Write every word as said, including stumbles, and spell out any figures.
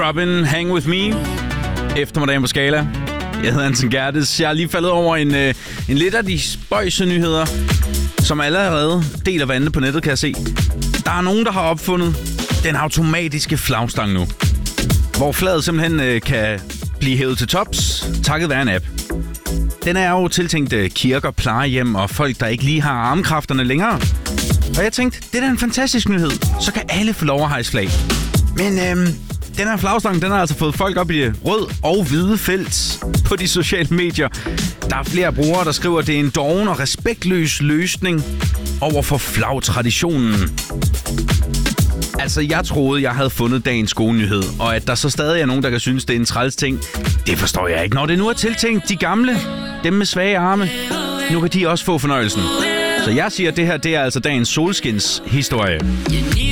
Drop In, Hang With Me. Eftermiddagen på Skala. Jeg hedder Anton Gerdes. Jeg er lige faldet over en, øh, en lidt af de spøjse nyheder, som allerede deler vandene på nettet, kan jeg se. Der er nogen, der har opfundet den automatiske flagstang nu, hvor flaget simpelthen øh, kan blive hævet til tops, takket være en app. Den er jo tiltænkt øh, kirker, plejehjem og folk, der ikke lige har armkræfterne længere. Og jeg tænkte, det er da en fantastisk nyhed. Så kan alle få lov at hejse flag. Men øhm, den her flagstang, den har altså fået folk op i det rød og hvide felt på de sociale medier. Der er flere brugere, der skriver, at det er en doven og respektløs løsning over for flagtraditionen. Altså, jeg troede, jeg havde fundet dagens gode nyhed, og at der så stadig er nogen, der kan synes, det er en træls ting, det forstår jeg ikke. Når det nu er tiltænkt de gamle, dem med svage arme, nu kan de også få fornøjelsen. Så jeg siger, at det her det er altså dagens solskins historie.